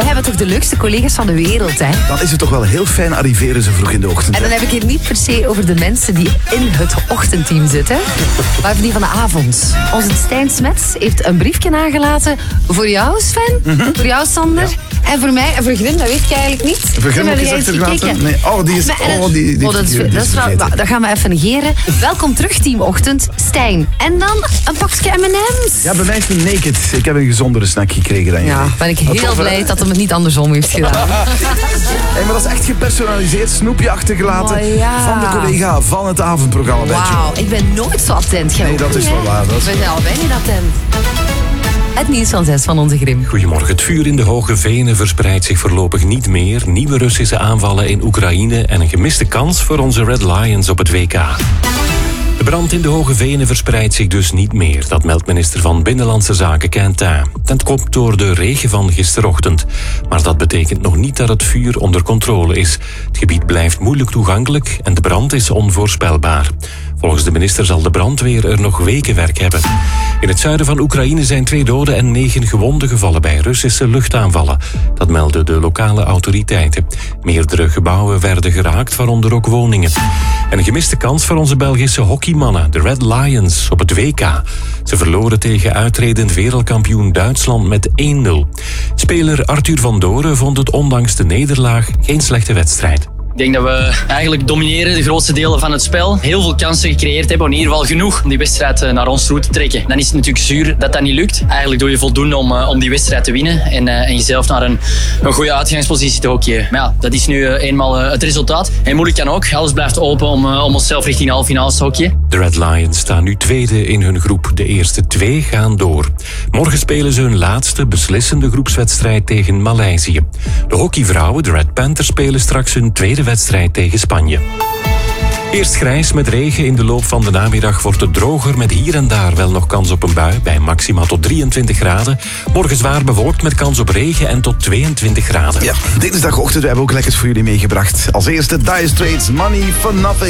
Wij hebben toch de leukste collega's van de wereld, hè? Dan is het toch wel heel fijn arriveren zo vroeg in de ochtend. En dan heb ik het niet per se over de mensen die in het ochtendteam zitten, maar over die van de avond. Onze Stijn Smets heeft een briefje nagelaten voor jou, Sven, voor jou, Sander, en voor mij. En voor Grim, dat weet ik eigenlijk niet. Voor Grim heb je eens gekeken? Nee, dat gaan we even negeren. Welkom terug, Team Ochtend. Stijn. En dan een pakje M&M's. Ja, bij mij is het naked. Ik heb een gezondere snack gekregen dan Ja, ben ik heel blij dat hem het niet andersom heeft gedaan. Hey, maar dat is echt gepersonaliseerd. Snoepje achtergelaten van de collega van het avondprogramma. Wauw, ik ben nooit zo attent geweest. Nee, dat is wel waar. Ik ben al bijna niet attent. Het nieuws van 6 van onze Grim. Goedemorgen. Het vuur in de Hoge Venen verspreidt zich voorlopig niet meer. Nieuwe Russische aanvallen in Oekraïne en een gemiste kans voor onze Red Lions op het WK. De brand in de Hoge Venen verspreidt zich dus niet meer. Dat meldt minister van Binnenlandse Zaken Quentin. Dat komt door de regen van gisterochtend. Maar dat betekent nog niet dat het vuur onder controle is. Het gebied blijft moeilijk toegankelijk en de brand is onvoorspelbaar. Volgens de minister zal de brandweer er nog weken werk hebben. In het zuiden van Oekraïne zijn 2 doden en 9 gewonden gevallen bij Russische luchtaanvallen. Dat melden de lokale autoriteiten. Meerdere gebouwen werden geraakt, waaronder ook woningen. En een gemiste kans voor onze Belgische hockeymannen, de Red Lions, op het WK. Ze verloren tegen uitredend wereldkampioen Duitsland met 1-0. Speler Arthur van Doren vond het ondanks de nederlaag geen slechte wedstrijd. Ik denk dat we eigenlijk domineren de grootste delen van het spel. Heel veel kansen gecreëerd hebben, in ieder geval genoeg om die wedstrijd naar ons toe te trekken. Dan is het natuurlijk zuur dat dat niet lukt. Eigenlijk doe je voldoende om die wedstrijd te winnen en jezelf naar een goede uitgangspositie te hockeyen. Maar ja, dat is nu eenmaal het resultaat. En moeilijk kan ook. Alles blijft open om onszelf richting de halve finales te hockeyen. De Red Lions staan nu tweede in hun groep. De eerste 2 gaan door. Morgen spelen ze hun laatste beslissende groepswedstrijd tegen Maleisië. De hockeyvrouwen, de Red Panthers, spelen straks hun tweede wedstrijd tegen Spanje. Eerst grijs met regen. In de loop van de namiddag wordt het droger met hier en daar wel nog kans op een bui bij maximaal tot 23 graden. Morgen zwaar bewolkt met kans op regen en tot 22 graden. Ja, dinsdagochtend hebben we ook lekkers voor jullie meegebracht. Als eerste Dire Straits, Money for Nothing.